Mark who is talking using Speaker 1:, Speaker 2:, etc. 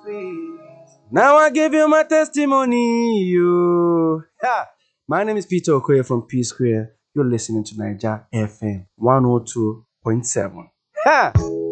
Speaker 1: Now I give you my testimony, you. Ha! My name is Peter Okoye from P Square. You're listening to Niger FM 102.7. Ha!